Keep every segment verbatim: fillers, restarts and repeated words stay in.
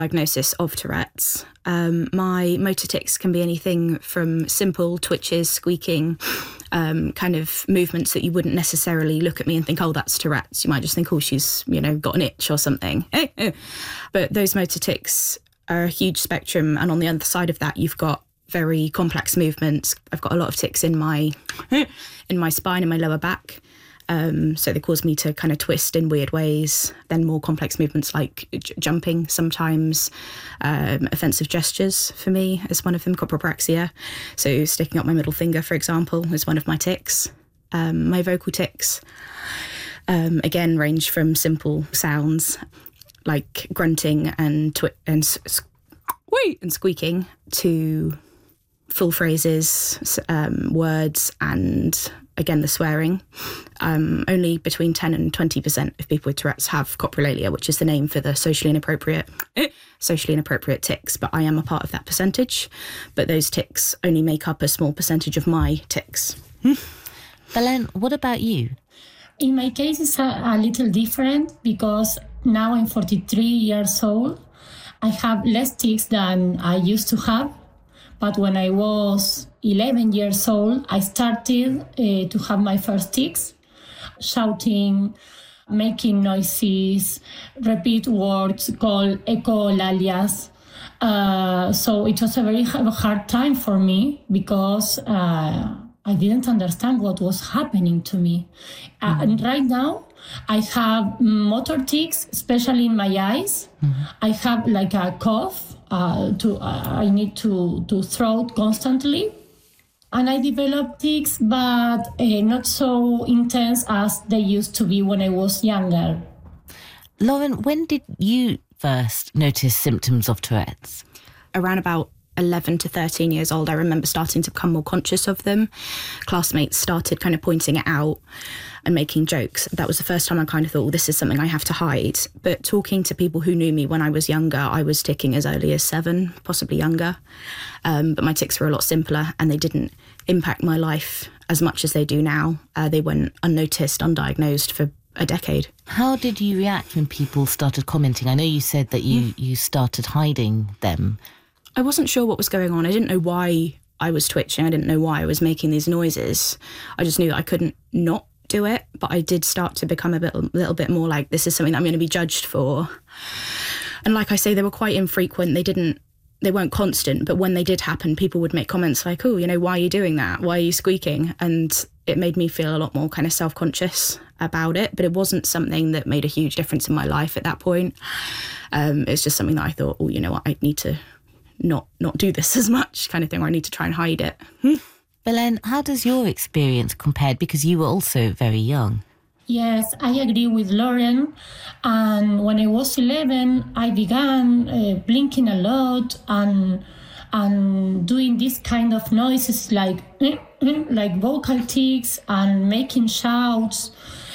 diagnosis of Tourette's. Um, my motor tics can be anything from simple twitches, squeaking, um, kind of movements that you wouldn't necessarily look at me and think, oh, that's Tourette's. You might just think, oh, she's, you know, got an itch or something. But those motor tics are a huge spectrum. And on the other side of that, you've got very complex movements. I've got a lot of tics in my in my spine and my lower back. Um, so they cause me to kind of twist in weird ways. Then more complex movements like j- jumping sometimes, um, offensive gestures for me is one of them, copropraxia. So sticking up my middle finger, for example, is one of my tics. Um, my vocal tics, um, again, range from simple sounds like grunting and twi- and, s- wait, and squeaking to full phrases, um, words, and again, the swearing. Um, only between ten and twenty percent of people with Tourette's have coprolalia, which is the name for the socially inappropriate socially inappropriate tics, but I am a part of that percentage. But those tics only make up a small percentage of my tics. Belen, what about you? In my case, it's a, a little different because now I'm forty-three years old. I have less tics than I used to have. But when I was eleven years old, I started uh, to have my first tics, shouting, making noises, repeat words called echolalia. Uh, so it was a very hard time for me because uh, I didn't understand what was happening to me. Mm-hmm. Uh, and right now, I have motor tics, especially in my eyes. Mm-hmm. I have like a cough. Uh, to uh, I need to, to throat constantly. And I developed tics, but uh, not so intense as they used to be when I was younger. Lauren, when did you first notice symptoms of Tourette's? Around about eleven to thirteen years old, I remember starting to become more conscious of them. Classmates started kind of pointing it out and making jokes. That was the first time I kind of thought, well, this is something I have to hide. But talking to people who knew me when I was younger, I was ticking as early as seven, possibly younger. Um, but my tics were a lot simpler and they didn't impact my life as much as they do now. Uh, they went unnoticed, undiagnosed for a decade. How did you react when people started commenting? I know you said that you, mm. you started hiding them. I wasn't sure what was going on. I didn't know why I was twitching. I didn't know why I was making these noises. I just knew that I couldn't not do it, but I did start to become a bit, a little bit more like, this is something that I'm going to be judged for. And like I say, they were quite infrequent. They didn't, they weren't constant, but when they did happen, people would make comments like, oh, you know, why are you doing that? Why are you squeaking? And it made me feel a lot more kind of self-conscious about it, but it wasn't something that made a huge difference in my life at that point. Um, it's just something that I thought, oh, you know what, I need to not not do this as much kind of thing, or I need to try and hide it. Belen, how does your experience compare? Because you were also very young. Yes, I agree with Lauren. And when I was eleven, I began uh, blinking a lot and and doing this kind of noises like like vocal tics and making shouts.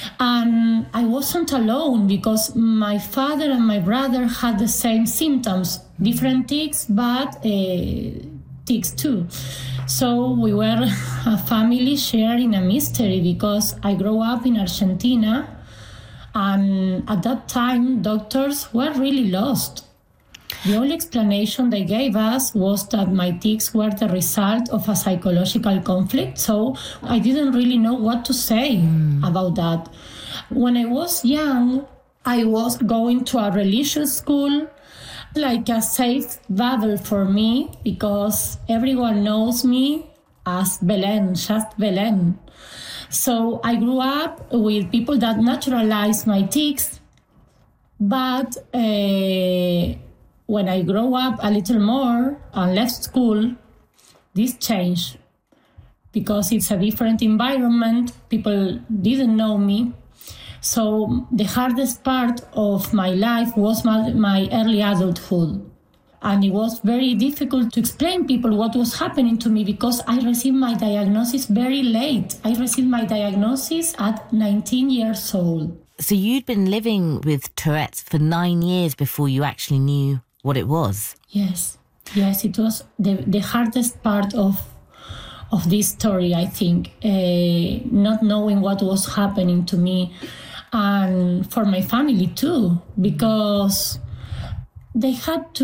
And I wasn't alone because my father and my brother had the same symptoms, different tics, but uh, tics too. So we were a family sharing a mystery because I grew up in Argentina, and at that time doctors were really lost. The only explanation they gave us was that my tics were the result of a psychological conflict, so I didn't really know what to say mm. about that. When I was young, I was going to a religious school, like a safe bubble for me, because everyone knows me as Belen, just Belen. So I grew up with people that naturalized my tics, but uh, when I grew up a little more and left school, this changed because it's a different environment. People didn't know me. So the hardest part of my life was my, my early adulthood. And it was very difficult to explain people what was happening to me because I received my diagnosis very late. I received my diagnosis at nineteen years old. So you'd been living with Tourette's for nine years before you actually knew what it was? Yes. Yes, it was the, the hardest part of of this story, I think. Uh, not knowing what was happening to me. And for my family too, because they had to